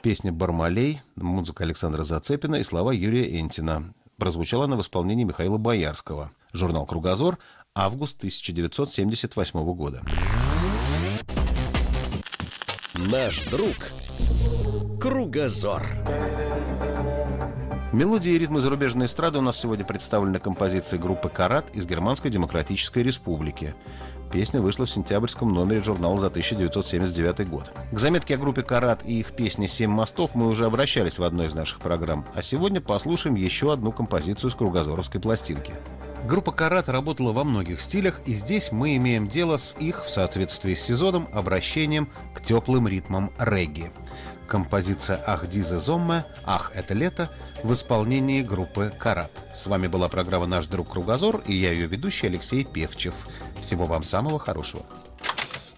Песня «Бармалей», музыка Александра Зацепина и слова Юрия Энтина. Прозвучала она в исполнении Михаила Боярского. Журнал «Кругозор», август 1978 года. Наш друг Кругозор. Мелодии и ритмы зарубежной эстрады у нас сегодня представлены композицией группы «Карат» из Германской Демократической Республики. Песня вышла в сентябрьском номере журнала за 1979 год. К заметке о группе «Карат» и их песне «Семь мостов» мы уже обращались в одной из наших программ, а сегодня послушаем еще одну композицию с кругозоровской пластинки. Группа «Карат» работала во многих стилях, и здесь мы имеем дело с их, в соответствии с сезоном, обращением к теплым ритмам регги. Композиция «Ах, дизе зомме», «Ах, это лето» в исполнении группы «Карат». С вами была программа «Наш друг Кругозор» и я ее ведущий Алексей Певчев. Всего вам самого хорошего.